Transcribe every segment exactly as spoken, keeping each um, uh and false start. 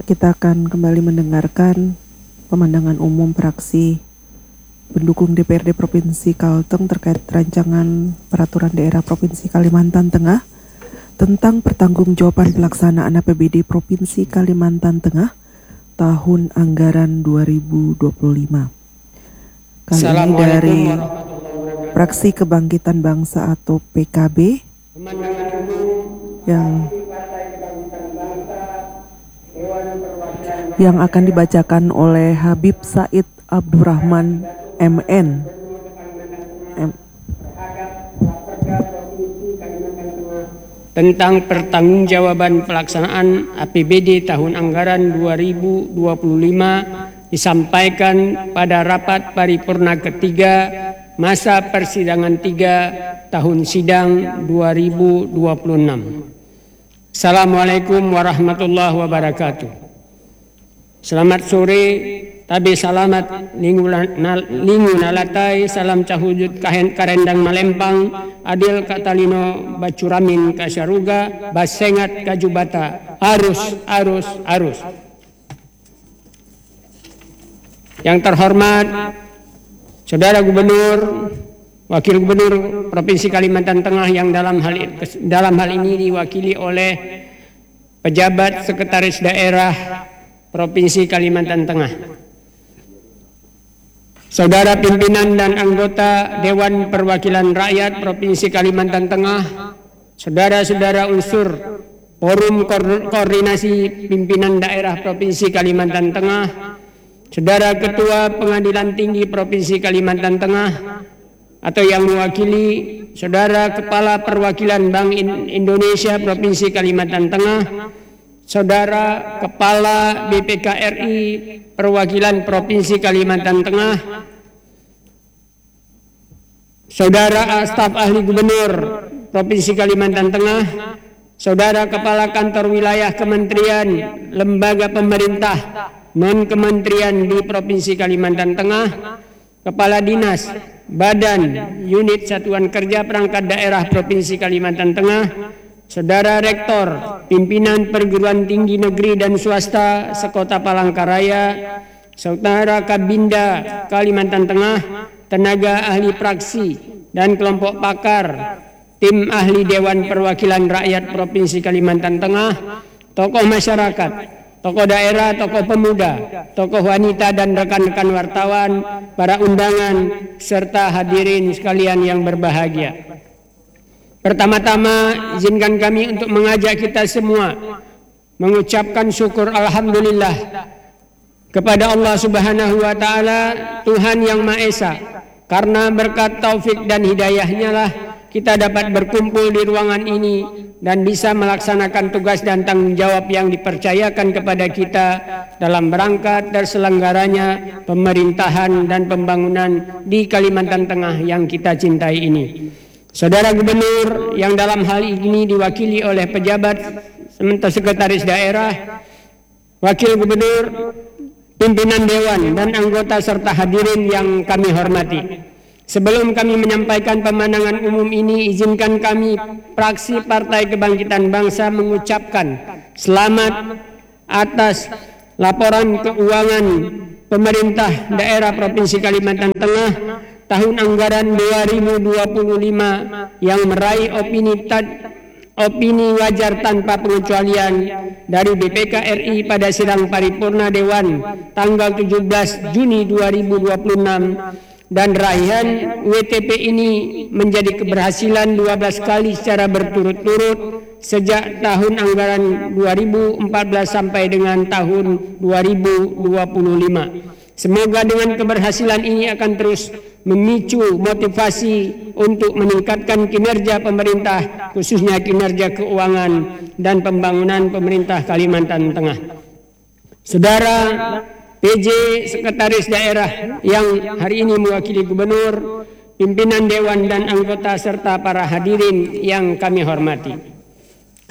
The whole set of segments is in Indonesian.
Kita akan kembali mendengarkan pemandangan umum praksi pendukung D P R D Provinsi Kalteng terkait rancangan peraturan daerah Provinsi Kalimantan Tengah tentang pertanggungjawaban pelaksanaan A P B D Provinsi Kalimantan Tengah tahun anggaran dua ribu dua puluh lima. Kali ini dari Fraksi Kebangkitan Bangsa atau P K B yang yang akan dibacakan oleh Habib Said Abdurrahman M N. M. Tentang pertanggungjawaban pelaksanaan A P B D tahun anggaran dua ribu dua puluh lima disampaikan pada rapat paripurna ketiga masa persidangan tiga tahun sidang dua ribu dua puluh enam. Assalamualaikum warahmatullahi wabarakatuh. Selamat sore, tabe salamat lingu nalatai, salam cahujud kahen karendang malempang, adil katalino bacuramin kasyaruga, basengat kajubata, arus, arus, arus. Yang terhormat, Saudara Gubernur, Wakil Gubernur Provinsi Kalimantan Tengah yang dalam hal dalam hal ini diwakili oleh pejabat Sekretaris Daerah Provinsi Kalimantan Tengah, Saudara pimpinan dan anggota Dewan Perwakilan Rakyat Provinsi Kalimantan Tengah, saudara-saudara unsur Forum Koordinasi Pimpinan Daerah Provinsi Kalimantan Tengah, Saudara Ketua Pengadilan Tinggi Provinsi Kalimantan Tengah, atau yang mewakili Saudara Kepala Perwakilan Bank Indonesia Provinsi Kalimantan Tengah, Saudara Kepala B P K R I Perwakilan Provinsi Kalimantan Tengah, Saudara Staf Ahli Gubernur Provinsi Kalimantan Tengah, Saudara Kepala Kantor Wilayah Kementerian Lembaga Pemerintah Non-Kementerian di Provinsi Kalimantan Tengah, Kepala Dinas Badan Unit Satuan Kerja Perangkat Daerah Provinsi Kalimantan Tengah, Saudara Rektor Pimpinan Perguruan Tinggi Negeri dan Swasta Sekota Palangkaraya, Saudara Kabinda Kalimantan Tengah, tenaga ahli praksi dan kelompok pakar, tim ahli Dewan Perwakilan Rakyat Provinsi Kalimantan Tengah, tokoh masyarakat, tokoh daerah, tokoh pemuda, tokoh wanita dan rekan-rekan wartawan, para undangan, serta hadirin sekalian yang berbahagia. Pertama-tama, izinkan kami untuk mengajak kita semua mengucapkan syukur alhamdulillah kepada Allah Subhanahu wa taala, Tuhan yang Maha Esa. Karena berkat taufik dan hidayahnya lah kita dapat berkumpul di ruangan ini dan bisa melaksanakan tugas dan tanggung jawab yang dipercayakan kepada kita dalam rangka terselenggaranya pemerintahan dan pembangunan di Kalimantan Tengah yang kita cintai ini. Saudara Gubernur yang dalam hal ini diwakili oleh pejabat Sekretaris Daerah, Wakil Gubernur, pimpinan Dewan dan anggota serta hadirin yang kami hormati. Sebelum kami menyampaikan pemandangan umum ini, izinkan kami Fraksi Partai Kebangkitan Bangsa mengucapkan selamat atas laporan keuangan pemerintah daerah Provinsi Kalimantan Tengah tahun anggaran dua ribu dua puluh lima yang meraih opini tad, opini wajar tanpa pengecualian dari B P K R I pada sidang paripurna Dewan tanggal tujuh belas Juni dua ribu dua puluh enam, dan raihan W T P ini menjadi keberhasilan dua belas kali secara berturut-turut sejak tahun anggaran dua ribu empat belas sampai dengan tahun dua ribu dua puluh lima. Semoga dengan keberhasilan ini akan terus memicu motivasi untuk meningkatkan kinerja pemerintah, khususnya kinerja keuangan dan pembangunan pemerintah Kalimantan Tengah. Saudara P J Sekretaris Daerah yang hari ini mewakili Gubernur, pimpinan Dewan dan anggota serta para hadirin yang kami hormati.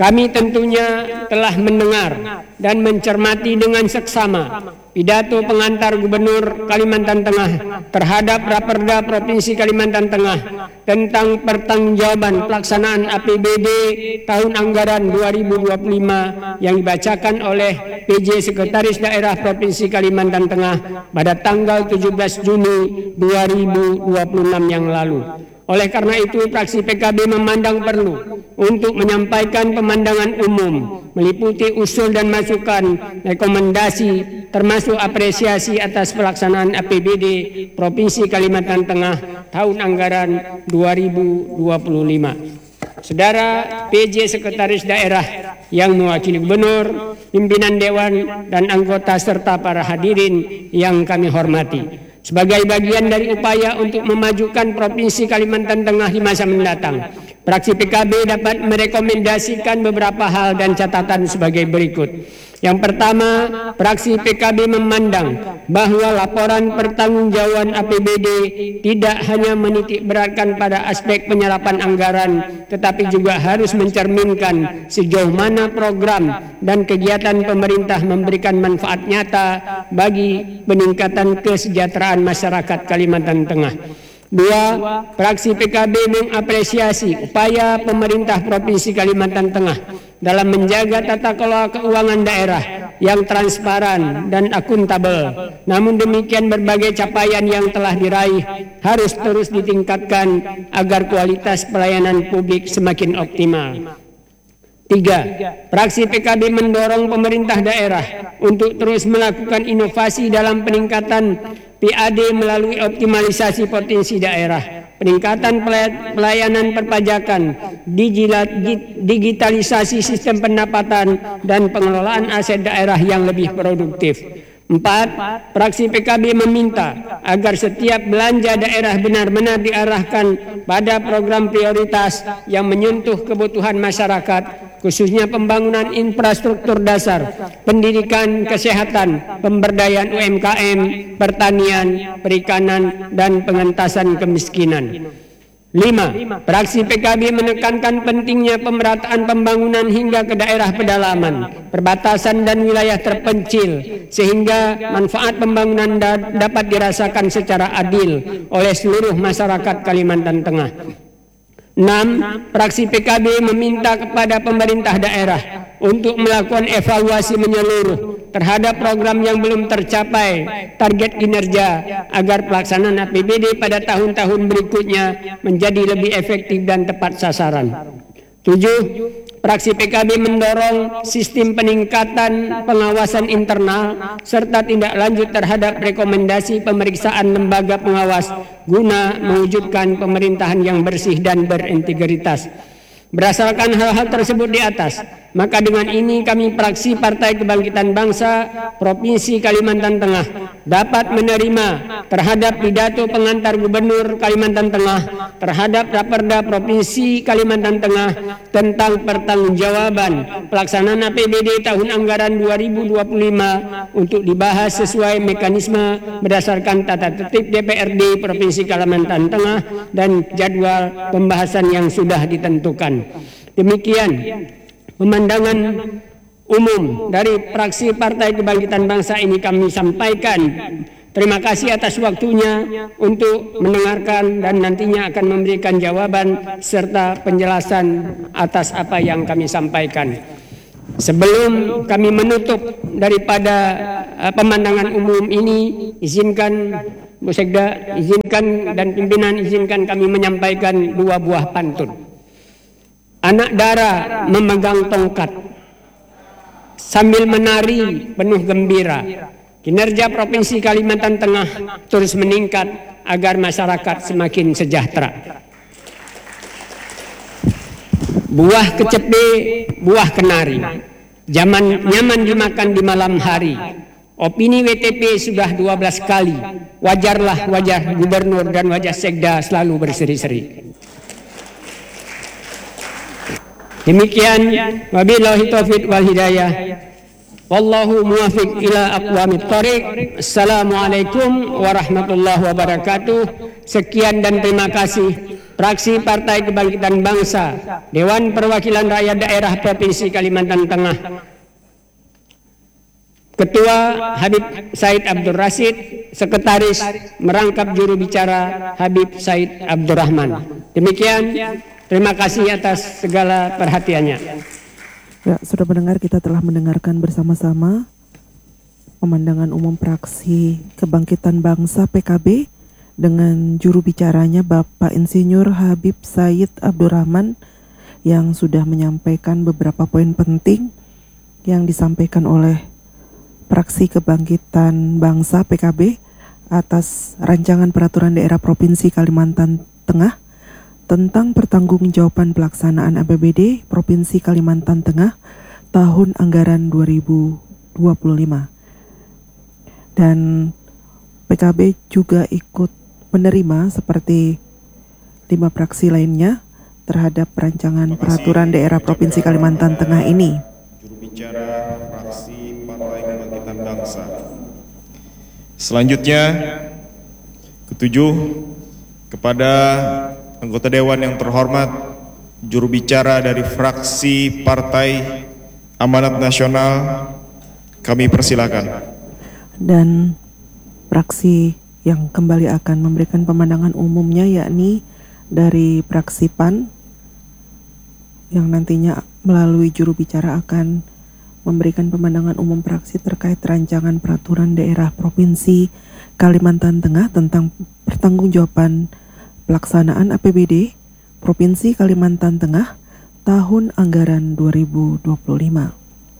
Kami tentunya telah mendengar dan mencermati dengan seksama pidato pengantar Gubernur Kalimantan Tengah terhadap Raperda Provinsi Kalimantan Tengah tentang pertanggungjawaban pelaksanaan A P B D tahun anggaran dua ribu dua puluh lima yang dibacakan oleh P J Sekretaris Daerah Provinsi Kalimantan Tengah pada tanggal tujuh belas Juni dua ribu dua puluh enam yang lalu. Oleh karena itu, fraksi P K B memandang perlu untuk menyampaikan pemandangan umum, meliputi usul dan masukan, rekomendasi, termasuk apresiasi atas pelaksanaan A P B D Provinsi Kalimantan Tengah tahun anggaran dua ribu dua puluh lima. Saudara P J Sekretaris Daerah yang mewakili Gubernur, pimpinan Dewan, dan anggota serta para hadirin yang kami hormati. Sebagai bagian dari upaya untuk memajukan Provinsi Kalimantan Tengah di masa mendatang, fraksi P K B dapat merekomendasikan beberapa hal dan catatan sebagai berikut. Yang pertama, fraksi P K B memandang bahwa laporan pertanggungjawaban A P B D tidak hanya menitik beratkan pada aspek penyerapan anggaran, tetapi juga harus mencerminkan sejauh mana program dan kegiatan pemerintah memberikan manfaat nyata bagi peningkatan kesejahteraan masyarakat Kalimantan Tengah. Dua, fraksi P K B mengapresiasi upaya pemerintah Provinsi Kalimantan Tengah dalam menjaga tata kelola keuangan daerah yang transparan dan akuntabel. Namun demikian, berbagai capaian yang telah diraih harus terus ditingkatkan agar kualitas pelayanan publik semakin optimal. Tiga, fraksi P K B mendorong pemerintah daerah untuk terus melakukan inovasi dalam peningkatan P A D melalui optimalisasi potensi daerah, peningkatan pelayanan perpajakan, digitalisasi sistem pendapatan, dan pengelolaan aset daerah yang lebih produktif. Empat, fraksi P K B meminta agar setiap belanja daerah benar-benar diarahkan pada program prioritas yang menyentuh kebutuhan masyarakat, khususnya pembangunan infrastruktur dasar, pendidikan, kesehatan, pemberdayaan U M K M, pertanian, perikanan, dan pengentasan kemiskinan. Lima, fraksi P K B menekankan pentingnya pemerataan pembangunan hingga ke daerah pedalaman, perbatasan, dan wilayah terpencil, sehingga manfaat pembangunan da dapat dirasakan secara adil oleh seluruh masyarakat Kalimantan Tengah. Enam, fraksi P K B meminta kepada pemerintah daerah untuk melakukan evaluasi menyeluruh terhadap program yang belum tercapai target kinerja agar pelaksanaan A P B D pada tahun-tahun berikutnya menjadi lebih efektif dan tepat sasaran. Tujuh, fraksi P K B mendorong sistem peningkatan pengawasan internal serta tindak lanjut terhadap rekomendasi pemeriksaan lembaga pengawas guna mewujudkan pemerintahan yang bersih dan berintegritas. Berdasarkan hal-hal tersebut di atas, maka dengan ini kami fraksi Partai Kebangkitan Bangsa Provinsi Kalimantan Tengah dapat menerima terhadap pidato pengantar Gubernur Kalimantan Tengah terhadap Raperda Provinsi Kalimantan Tengah tentang pertanggungjawaban pelaksanaan A P B D tahun anggaran dua ribu dua puluh lima untuk dibahas sesuai mekanisme berdasarkan tata tertib D P R D Provinsi Kalimantan Tengah dan jadwal pembahasan yang sudah ditentukan. Demikian pemandangan umum dari fraksi Partai Kebangkitan Bangsa ini kami sampaikan. Terima kasih atas waktunya untuk mendengarkan dan nantinya akan memberikan jawaban serta penjelasan atas apa yang kami sampaikan. Sebelum kami menutup daripada uh, pemandangan umum ini, izinkan Bu Sekda, izinkan dan pimpinan izinkan kami menyampaikan dua buah pantun. Anak dara memegang tongkat sambil menari penuh gembira. Kinerja Provinsi Kalimantan Tengah terus meningkat agar masyarakat semakin sejahtera. Buah kecepe, buah kenari, zaman nyaman dimakan di malam hari. Opini W T P sudah dua belas kali. Wajarlah wajah Gubernur dan wajah Sekda selalu berseri-seri. Demikian, wabillahi taufiq wal hidayah. Wallahu muwafiq ila aqwamit thoriq. Assalamualaikum warahmatullahi wabarakatuh. Sekian dan terima kasih. fraksi Partai Kebangkitan Bangsa, Dewan Perwakilan Rakyat Daerah Provinsi Kalimantan Tengah, Ketua Habib Said Abdul Rashid, Sekretaris merangkap juru bicara Habib Said Abdurrahman. Demikian, terima kasih atas segala perhatiannya. Ya, sudah mendengar, kita telah mendengarkan bersama-sama pemandangan umum fraksi Kebangkitan Bangsa P K B dengan juru bicaranya Bapak Insinyur Habib Said Abdurrahman yang sudah menyampaikan beberapa poin penting yang disampaikan oleh fraksi Kebangkitan Bangsa P K B atas rancangan peraturan daerah Provinsi Kalimantan Tengah tentang pertanggungjawaban pelaksanaan A P B D Provinsi Kalimantan Tengah tahun anggaran dua ribu dua puluh lima. Dan P K B juga ikut menerima seperti lima fraksi lainnya terhadap rancangan peraturan daerah Provinsi Kalimantan Tengah ini. Juru bicara fraksi Partai Kebangkitan Bangsa. Selanjutnya, ketujuh, kepada anggota Dewan yang terhormat, juru bicara dari fraksi Partai Amanat Nasional, kami persilakan. Dan fraksi yang kembali akan memberikan pemandangan umumnya yakni dari fraksi P A N yang nantinya melalui juru bicara akan memberikan pemandangan umum fraksi terkait rancangan peraturan daerah Provinsi Kalimantan Tengah tentang pertanggungjawaban pelaksanaan A P B D Provinsi Kalimantan Tengah tahun anggaran dua ribu dua puluh lima.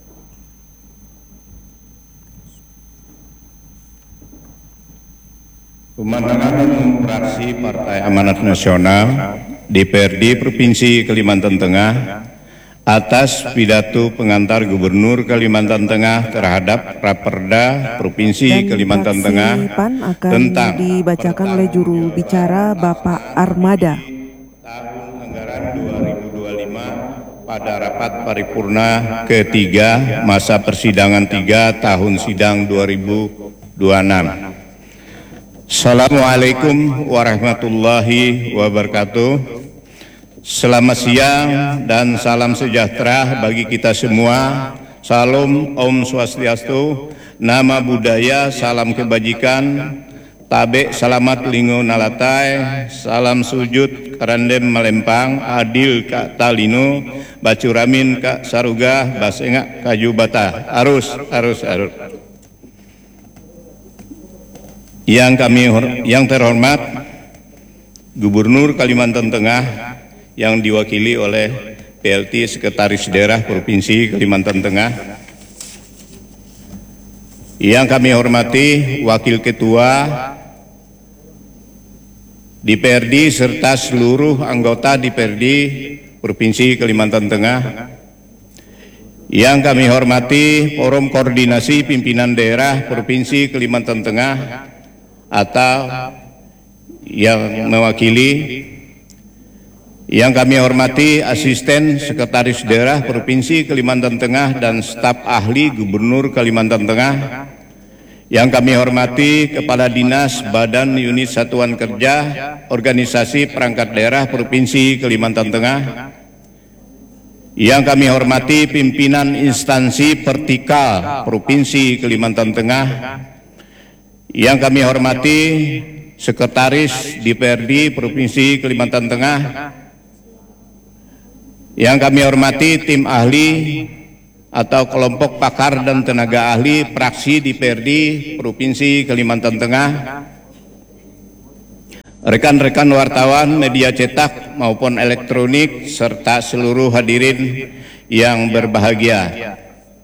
Pemandangan umum fraksi Partai Amanat Nasional D P R D Provinsi Kalimantan Tengah atas pidato pengantar Gubernur Kalimantan Tengah terhadap Raperda Provinsi Kalimantan Tengah P A N akan tentang dibacakan oleh juru bicara Bapak Armada. Tahun anggaran dua ribu dua puluh lima pada rapat paripurna ketiga masa persidangan tiga tahun sidang dua ribu dua puluh enam. Assalamualaikum warahmatullahi wabarakatuh. Selamat siang dan salam sejahtera bagi kita semua. Salam Om Swastiastu, nama budaya, salam kebajikan, tabe selamat lingo nalatai, salam sujud karandem malempang, adil kak talino, bacuramin kak saruga, basengak kaju bata, arus, arus, arus. Yang kami yang terhormat Gubernur Kalimantan Tengah yang diwakili oleh P L T Sekretaris Daerah Provinsi Kalimantan Tengah, yang kami hormati Wakil Ketua D P R D serta seluruh anggota D P R D Provinsi Kalimantan Tengah, yang kami hormati Forum Koordinasi Pimpinan Daerah Provinsi Kalimantan Tengah atau yang mewakili, yang kami hormati Asisten Sekretaris Daerah Provinsi Kalimantan Tengah dan staf ahli Gubernur Kalimantan Tengah, yang kami hormati Kepala Dinas Badan Unit Satuan Kerja Organisasi Perangkat Daerah Provinsi Kalimantan Tengah, yang kami hormati pimpinan instansi vertikal Provinsi Kalimantan Tengah, yang kami hormati Sekretaris D P R D Provinsi Kalimantan Tengah, yang kami hormati tim ahli atau kelompok pakar dan tenaga ahli fraksi D P R D Provinsi Kalimantan Tengah, rekan-rekan wartawan media cetak maupun elektronik, serta seluruh hadirin yang berbahagia.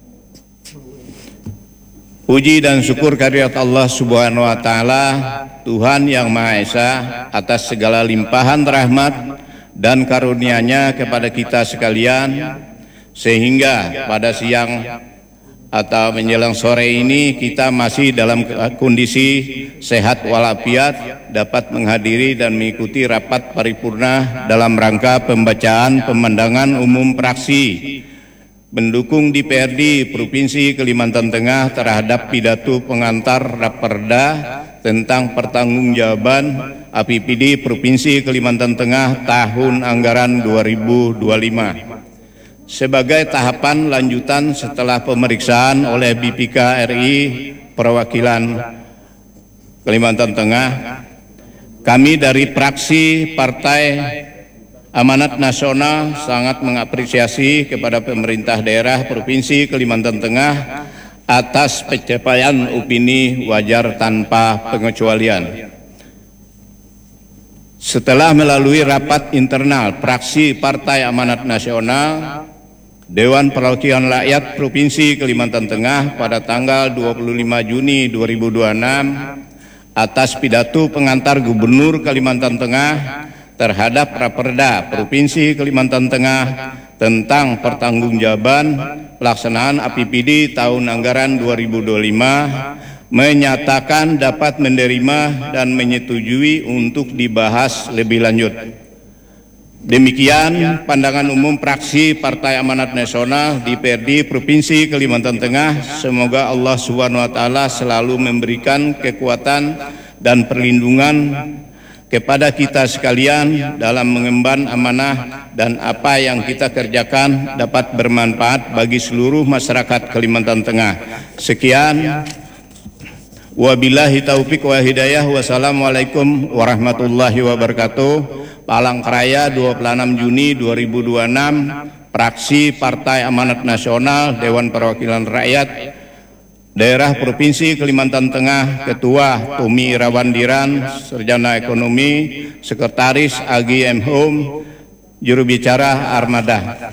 Puji dan syukur kehadirat Allah Subhanahu wa Ta'ala, Tuhan yang Maha Esa, atas segala limpahan rahmat dan karunia-Nya kepada kita sekalian, sehingga pada siang atau menjelang sore ini kita masih dalam kondisi sehat walafiat, dapat menghadiri dan mengikuti rapat paripurna dalam rangka pembacaan pemandangan umum fraksi mendukung D P R D Provinsi Kalimantan Tengah terhadap pidato pengantar Raperda tentang pertanggungjawaban A A P P D Provinsi Kalimantan Tengah tahun anggaran dua ribu dua puluh lima. Sebagai tahapan lanjutan setelah pemeriksaan oleh B P K R I Perwakilan Kalimantan Tengah, kami dari fraksi Partai Amanat Nasional sangat mengapresiasi kepada pemerintah daerah Provinsi Kalimantan Tengah atas pencapaian opini wajar tanpa pengecualian. Setelah melalui rapat internal fraksi Partai Amanat Nasional, Dewan Perwakilan Rakyat Provinsi Kalimantan Tengah pada tanggal dua puluh lima Juni dua ribu dua puluh enam atas pidato pengantar Gubernur Kalimantan Tengah terhadap Raperda Provinsi Kalimantan Tengah tentang pertanggungjawaban pelaksanaan A P P D tahun anggaran dua ribu dua puluh lima menyatakan dapat menerima dan menyetujui untuk dibahas lebih lanjut. Demikian pandangan umum fraksi Partai Amanat Nasional di D P R D Provinsi Kalimantan Tengah. Semoga Allah Subhanahu wa taala selalu memberikan kekuatan dan perlindungan kepada kita sekalian dalam mengemban amanah, dan apa yang kita kerjakan dapat bermanfaat bagi seluruh masyarakat Kalimantan Tengah. Sekian, wabillahi taufik wa hidayah. Wassalamualaikum warahmatullahi wabarakatuh. Palangkaraya, dua puluh enam Juni dua ribu dua puluh enam, fraksi Partai Amanat Nasional Dewan Perwakilan Rakyat Daerah Provinsi Kalimantan Tengah, Ketua Tommy Irawandiran, Sarjana Ekonomi, Sekretaris Agi M. Home, Juru Bicara Armada.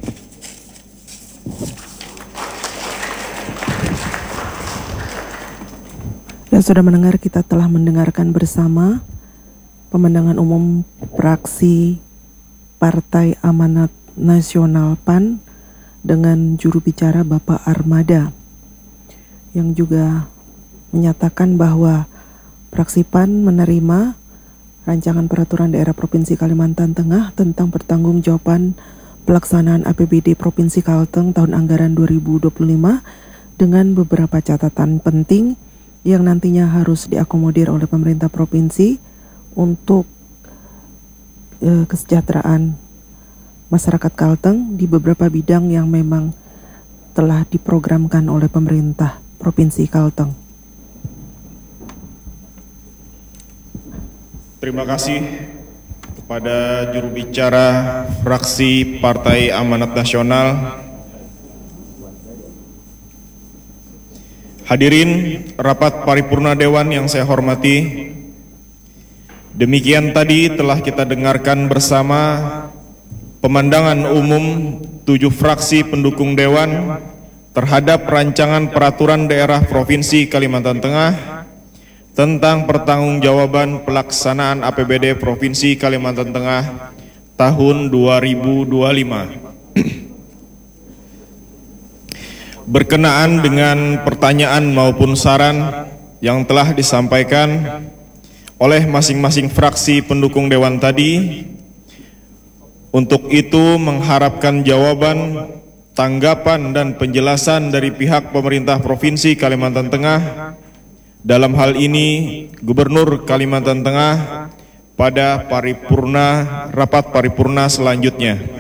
Ya, sudah mendengar, kita telah mendengarkan bersama pemandangan umum fraksi Partai Amanat Nasional P A N dengan juru bicara Bapak Armada, yang juga menyatakan bahwa fraksi P A N menerima rancangan peraturan daerah Provinsi Kalimantan Tengah tentang pertanggungjawaban pelaksanaan A P B D Provinsi Kalteng tahun anggaran dua ribu dua puluh lima dengan beberapa catatan penting yang nantinya harus diakomodir oleh pemerintah provinsi untuk eh, kesejahteraan masyarakat Kalteng di beberapa bidang yang memang telah diprogramkan oleh pemerintah Provinsi Kalteng. Terima kasih kepada juru bicara fraksi Partai Amanat Nasional. Hadirin rapat paripurna Dewan yang saya hormati, demikian tadi telah kita dengarkan bersama pemandangan umum tujuh fraksi pendukung Dewan terhadap rancangan peraturan daerah Provinsi Kalimantan Tengah tentang pertanggungjawaban pelaksanaan A P B D Provinsi Kalimantan Tengah tahun dua ribu dua puluh lima. Berkenaan dengan pertanyaan maupun saran yang telah disampaikan oleh masing-masing fraksi pendukung Dewan tadi, untuk itu mengharapkan jawaban, tanggapan dan penjelasan dari pihak pemerintah Provinsi Kalimantan Tengah, dalam hal ini Gubernur Kalimantan Tengah, pada paripurna rapat paripurna selanjutnya.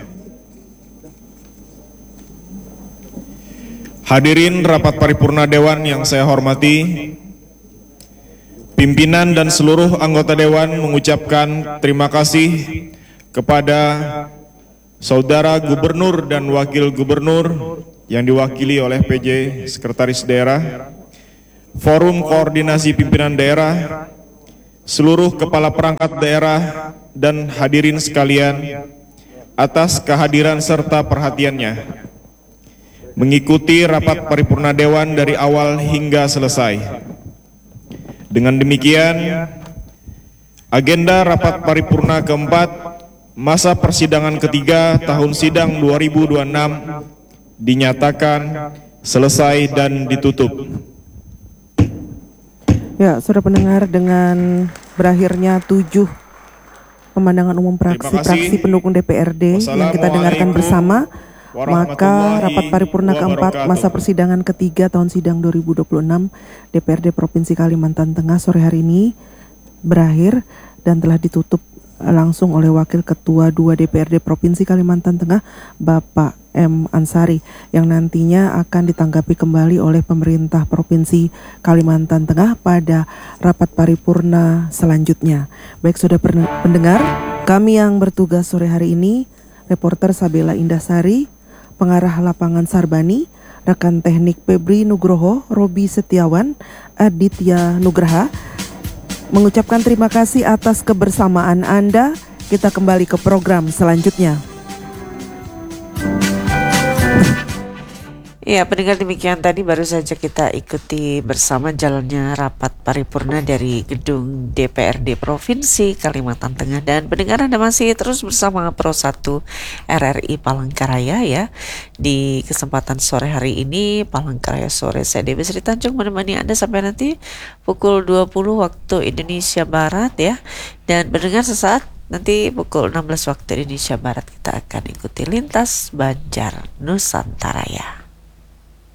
Hadirin rapat paripurna Dewan yang saya hormati, pimpinan dan seluruh anggota Dewan mengucapkan terima kasih kepada Saudara Gubernur dan Wakil Gubernur yang diwakili oleh P J Sekretaris Daerah, Forum Koordinasi Pimpinan Daerah, seluruh kepala perangkat daerah, dan hadirin sekalian atas kehadiran serta perhatiannya mengikuti rapat paripurna Dewan dari awal hingga selesai. Dengan demikian, agenda rapat paripurna keempat masa persidangan ketiga tahun sidang dua ribu dua puluh enam dinyatakan selesai dan ditutup. Ya, sudah pendengar, dengan berakhirnya tujuh pemandangan umum fraksi-fraksi pendukung D P R D yang kita dengarkan bersama, maka rapat paripurna keempat masa persidangan ketiga tahun sidang dua ribu dua puluh enam D P R D Provinsi Kalimantan Tengah sore hari ini berakhir. dan telah ditutup langsung oleh Wakil Ketua dua D P R D Provinsi Kalimantan Tengah, Bapak M. Ansari, yang nantinya akan ditanggapi kembali oleh pemerintah Provinsi Kalimantan Tengah pada rapat paripurna selanjutnya. Baik saudara pendengar, kami yang bertugas sore hari ini, reporter Sabela Indasari, pengarah lapangan Sarbani, rekan teknik Febri Nugroho, Robi Setiawan, Aditya Nugraha, mengucapkan terima kasih atas kebersamaan Anda. Kita kembali ke program selanjutnya. Ya, pendengar, demikian tadi baru saja kita ikuti bersama jalannya rapat paripurna dari gedung D P R D Provinsi Kalimantan Tengah. Dan pendengar, Anda masih terus bersama Pro satu R R I Palangkaraya ya. Di kesempatan sore hari ini, Palangkaraya Sore, saya Dewi Sri Tanjung menemani Anda sampai nanti pukul dua puluh waktu Indonesia Barat ya. Dan pendengar, sesaat nanti pukul enam belas waktu Indonesia Barat kita akan ikuti Lintas Banjar Nusantara ya.